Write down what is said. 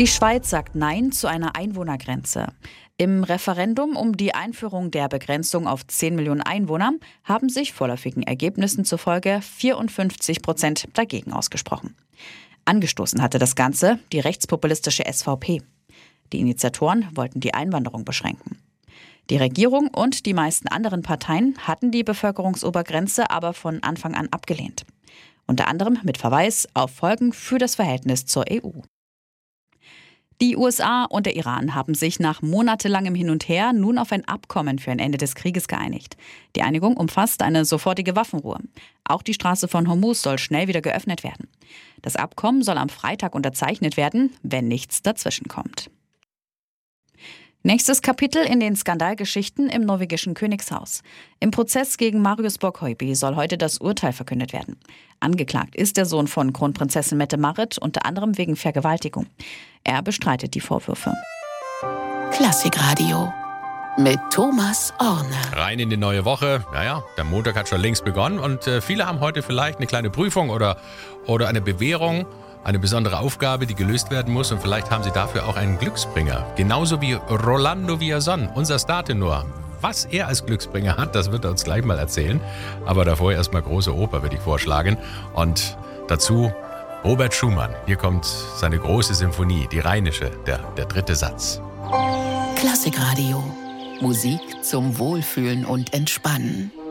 Die Schweiz sagt Nein zu einer Einwohnergrenze. Im Referendum um die Einführung der Begrenzung auf 10 Millionen Einwohner haben sich vorläufigen Ergebnissen zufolge 54% dagegen ausgesprochen. Angestoßen hatte das Ganze die rechtspopulistische SVP. Die Initiatoren wollten die Einwanderung beschränken. Die Regierung und die meisten anderen Parteien hatten die Bevölkerungsobergrenze aber von Anfang an abgelehnt. Unter anderem mit Verweis auf Folgen für das Verhältnis zur EU. Die USA und der Iran haben sich nach monatelangem Hin und Her nun auf ein Abkommen für ein Ende des Krieges geeinigt. Die Einigung umfasst eine sofortige Waffenruhe. Auch die Straße von Hormuz soll schnell wieder geöffnet werden. Das Abkommen soll am Freitag unterzeichnet werden, wenn nichts dazwischenkommt. Nächstes Kapitel in den Skandalgeschichten im norwegischen Königshaus. Im Prozess gegen Marius Borg-Høiby soll heute das Urteil verkündet werden. Angeklagt ist der Sohn von Kronprinzessin Mette-Marit, unter anderem wegen Vergewaltigung. Er bestreitet die Vorwürfe. Klassikradio mit Thomas Orne. Rein in die neue Woche. Naja, der Montag hat schon längst begonnen und viele haben heute vielleicht eine kleine Prüfung oder eine Bewährung. Eine besondere Aufgabe, die gelöst werden muss, und vielleicht haben Sie dafür auch einen Glücksbringer. Genauso wie Rolando Villazón, unser Startenor. Was er als Glücksbringer hat, das wird er uns gleich mal erzählen. Aber davor erstmal große Oper, würde ich vorschlagen. Und dazu Robert Schumann. Hier kommt seine große Symphonie, die Rheinische, der dritte Satz. Klassikradio. Musik zum Wohlfühlen und Entspannen.